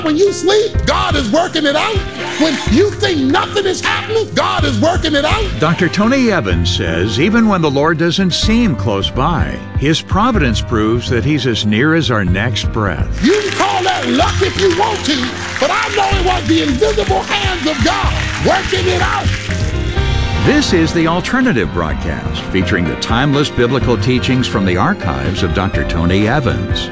When you sleep, God is working it out. When you think nothing is happening, God is working it out. Dr. Tony Evans says even when the Lord doesn't seem close by, His providence proves that He's as near as our next breath. You can call that luck if you want to, but I know it was the invisible hands of God working it out. This is the Alternative Broadcast, featuring the timeless biblical teachings from the archives of Dr. Tony Evans.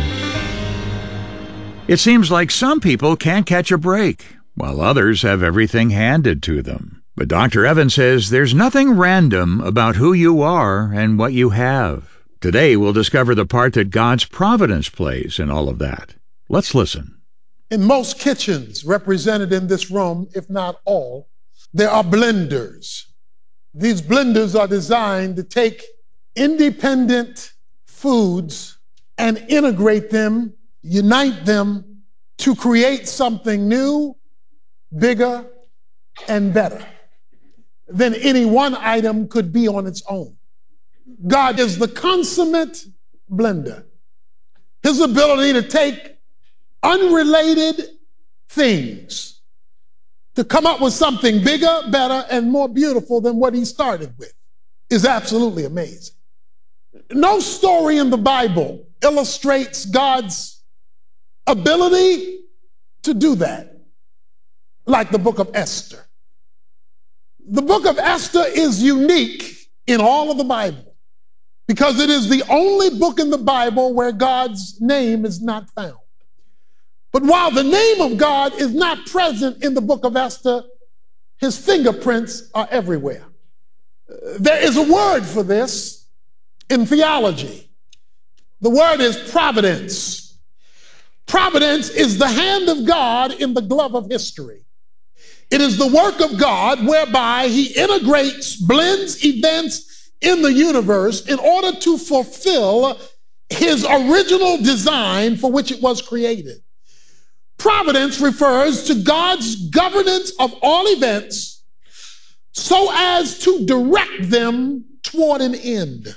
It seems like some people can't catch a break, while others have everything handed to them. But Dr. Evans says there's nothing random about who you are and what you have. Today we'll discover the part that God's providence plays in all of that. Let's listen. In most kitchens represented in this room, if not all, there are blenders. These blenders are designed to take independent foods and integrate them, unite them to create something new, bigger, and better than any one item could be on its own. God is the consummate blender. His ability to take unrelated things to come up with something bigger, better, and more beautiful than what he started with is absolutely amazing. No story in the Bible illustrates God's ability to do that like the book of Esther. The book of Esther is unique in all of the Bible because it is the only book in the Bible where God's name is not found. But while the name of God is not present in the book of Esther, his fingerprints are everywhere. There is a word for this in theology. The word is providence. Providence is the hand of God in the glove of history. It is the work of God whereby he integrates, blends events in the universe in order to fulfill his original design for which it was created. Providence refers to God's governance of all events so as to direct them toward an end.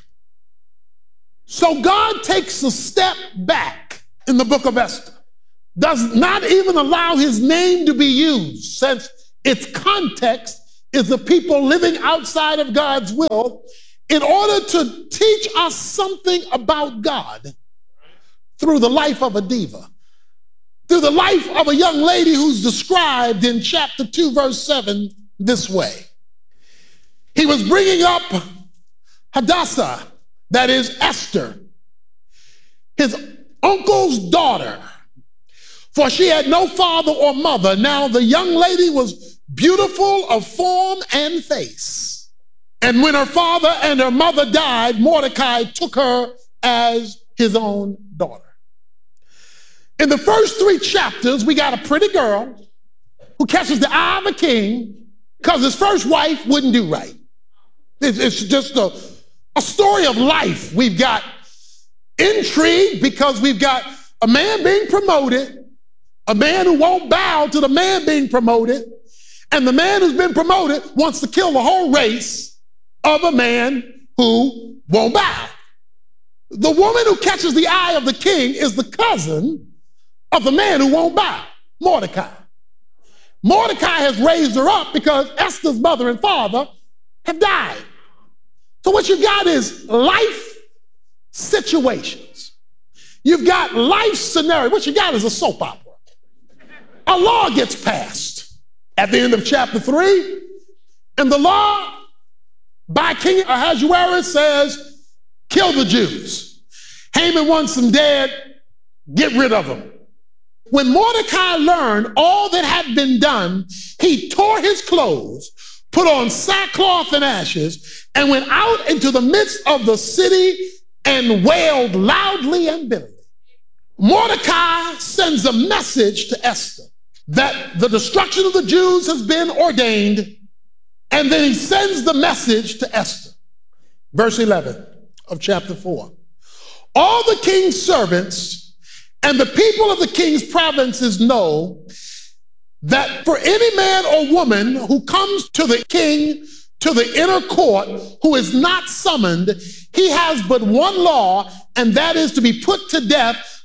So God takes a step back in the book of Esther, does not even allow his name to be used, since its context is the people living outside of God's will, in order to teach us something about God through the life of a diva, through the life of a young lady who's described in chapter 2, verse 7 this way. He was bringing up Hadassah, that is Esther, his uncle's daughter, for she had no father or mother. Now the young lady was beautiful of form and face. And when her father and her mother died, Mordecai took her as his own daughter. In the first 3 chapters, we got a pretty girl who catches the eye of a king because his first wife wouldn't do right. It's just a story of life. We've got intrigue because we've got a man being promoted, a man who won't bow to the man being promoted, and the man who's been promoted wants to kill the whole race of a man who won't bow. The woman who catches the eye of the king is the cousin of the man who won't bow, Mordecai. Mordecai has raised her up because Esther's mother and father have died. So what you've got is life situations. You've got life scenario. What you got is a soap opera. A law gets passed at the end of chapter 3, and the law by King Ahasuerus says, kill the Jews. Haman wants them dead, get rid of them. When Mordecai learned all that had been done, he tore his clothes, put on sackcloth and ashes, and went out into the midst of the city and wailed loudly and bitterly. Mordecai sends a message to Esther that the destruction of the Jews has been ordained, and then he sends the message to Esther. Verse 11 of chapter 4. All the king's servants and the people of the king's provinces know that for any man or woman who comes to the king, to the inner court, who is not summoned, he has but one law, and that is to be put to death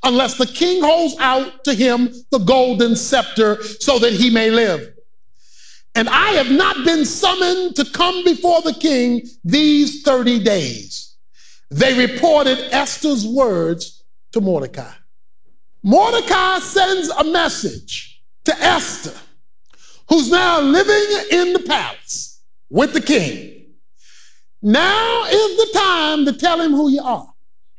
unless the king holds out to him the golden scepter so that he may live. And I have not been summoned to come before the king these 30 days. They reported Esther's words to Mordecai. Mordecai sends a message to Esther, who's now living in the palace with the king. Now is the time to tell him who you are.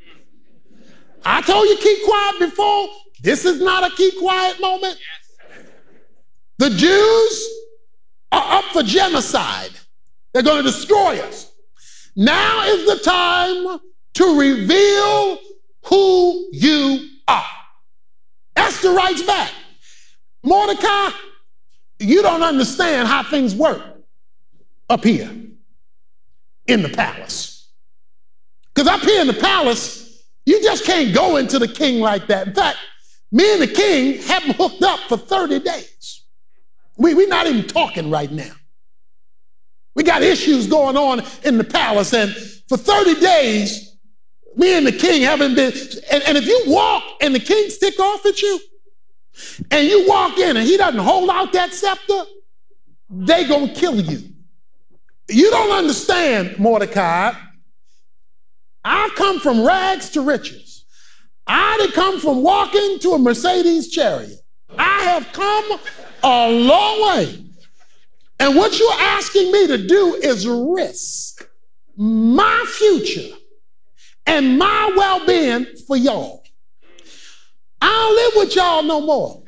I told you keep quiet before. This is not a keep quiet moment. The Jews are up for genocide. They're going to destroy us. Now is the time to reveal who you are. Esther writes back, Mordecai, you don't understand how things work up here in the palace. Because up here in the palace, you just can't go into the king like that. In fact, me and the king haven't hooked up for 30 days. We're not even talking right now. We got issues going on in the palace, and for 30 days, me and the king haven't been, and if you walk and the king stick off at you, and you walk in and he doesn't hold out that scepter, they gonna kill you. You don't understand, Mordecai. I've come from rags to riches. I done come from walking to a Mercedes chariot. I have come a long way. And what you're asking me to do is risk my future and my well-being for y'all. I don't live with y'all no more.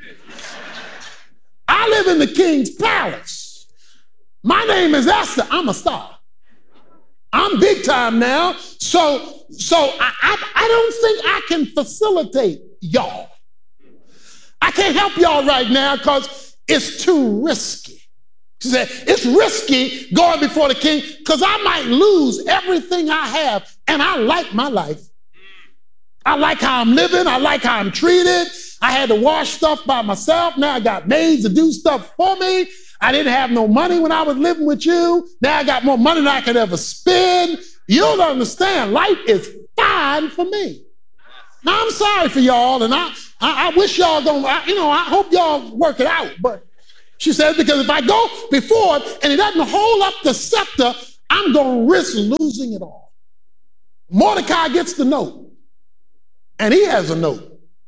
I live in the king's palace. My name is Esther. I'm a star. I'm big time now. So I don't think I can facilitate y'all. I can't help y'all right now because it's too risky. She said, it's risky going before the king because I might lose everything I have, and I like my life. I like how I'm living. I like how I'm treated. I had to wash stuff by myself. Now I got maids to do stuff for me. I didn't have no money when I was living with you. Now I got more money than I could ever spend. You don't understand. Life is fine for me. Now I'm sorry for y'all, and I wish y'all don't, I hope y'all work it out. But she said, because if I go before it and he doesn't hold up the scepter, I'm going to risk losing it all. Mordecai gets the note, and he has a note.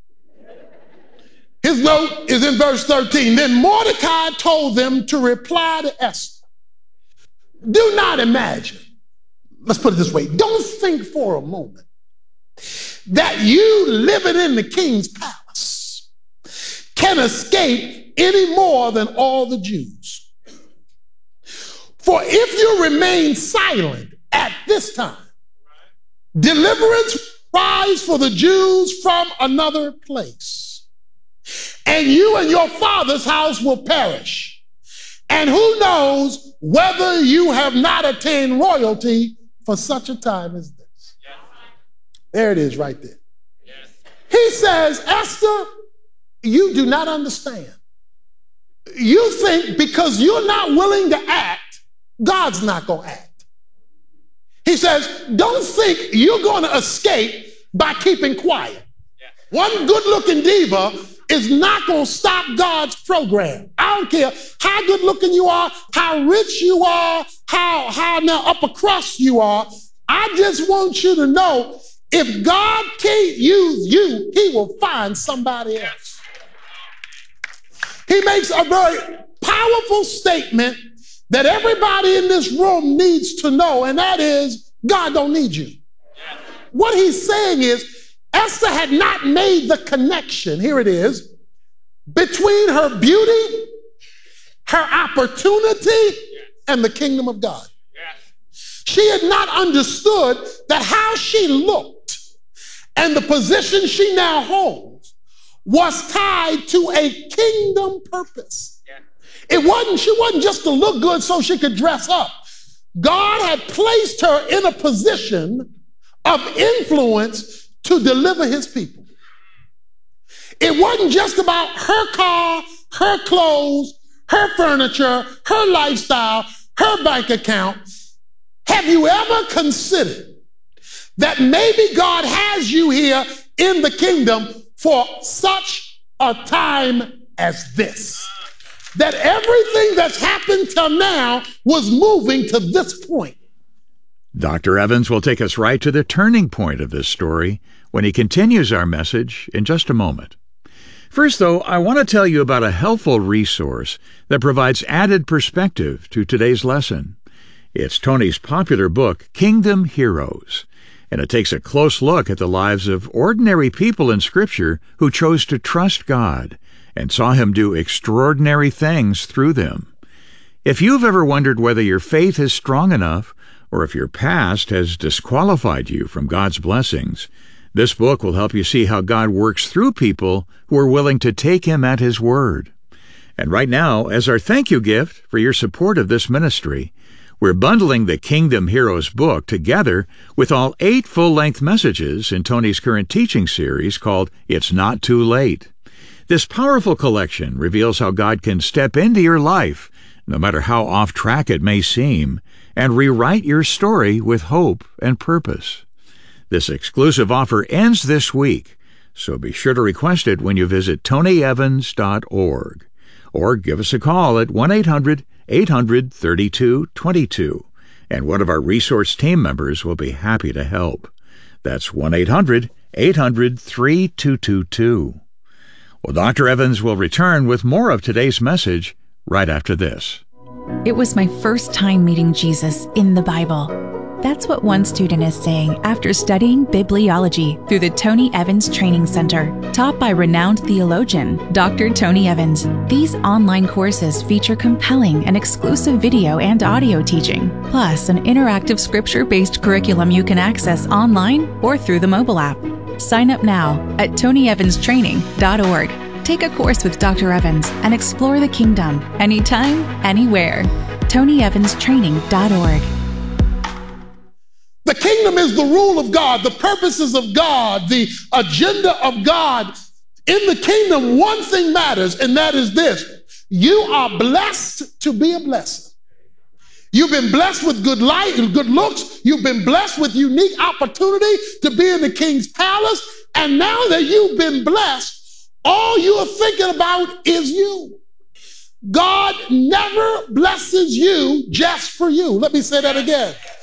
His note is in verse 13. Then Mordecai told them to reply to Esther. Do not imagine, let's put it this way, don't think for a moment that you living in the king's palace can escape any more than all the Jews. For if you remain silent at this time, deliverance rise for the Jews from another place, and you and your father's house will perish. And who knows whether you have not attained royalty for such a time as this. Yes. There it is right there. Yes. He says, Esther, you do not understand. You think because you're not willing to act, God's not going to act. He says, don't think you're going to escape by keeping quiet. Yes. One good-looking diva is not going to stop God's program. I don't care how good looking you are, how rich you are, how now upper crust you are. I just want you to know if God can't use you, he will find somebody else. He makes a very powerful statement that everybody in this room needs to know, and that is God don't need you. What he's saying is Esther had not made the connection, here it is, between her beauty, her opportunity, and the kingdom of God. She had not understood that how she looked and the position she now holds was tied to a kingdom purpose. She wasn't just to look good so she could dress up. God had placed her in a position of influence to deliver his people. It wasn't just about her car, her clothes, her furniture, her lifestyle, her bank account. Have you ever considered that maybe God has you here in the kingdom for such a time as this. That everything that's happened till now was moving to this point. Dr. Evans will take us right to the turning point of this story when he continues our message in just a moment. First, though, I want to tell you about a helpful resource that provides added perspective to today's lesson. It's Tony's popular book, Kingdom Heroes, and it takes a close look at the lives of ordinary people in Scripture who chose to trust God and saw Him do extraordinary things through them. If you've ever wondered whether your faith is strong enough or if your past has disqualified you from God's blessings, this book will help you see how God works through people who are willing to take Him at His word. And right now, as our thank you gift for your support of this ministry, we're bundling the Kingdom Heroes book together with all 8 full-length messages in Tony's current teaching series called It's Not Too Late. This powerful collection reveals how God can step into your life, no matter how off track it may seem, and rewrite your story with hope and purpose. This exclusive offer ends this week, so be sure to request it when you visit tonyevans.org or give us a call at 1-800-800-3222, and one of our resource team members will be happy to help. That's 1-800-800-3222. Well, Dr. Evans will return with more of today's message right after this. It was my first time meeting Jesus in the Bible. That's what one student is saying after studying bibliology through the Tony Evans Training Center, taught by renowned theologian Dr. Tony Evans. These online courses feature compelling and exclusive video and audio teaching, plus an interactive scripture-based curriculum you can access online or through the mobile app. Sign up now at TonyEvansTraining.org. Take a course with Dr. Evans and explore the kingdom anytime, anywhere. TonyEvansTraining.org. The kingdom is the rule of God, the purposes of God, the agenda of God. In the kingdom, one thing matters, and that is this: you are blessed to be a blessing. You've been blessed with good life and good looks. You've been blessed with unique opportunity to be in the king's palace. And now that you've been blessed, all you are thinking about is you. God never blesses you just for you. Let me say that again.